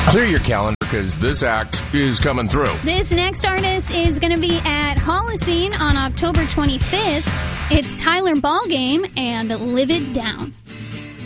Clear your calendar because this act is coming through. This next artist is going to be at Holocene on October 25th. It's Tyler Ballgame and Live It Down.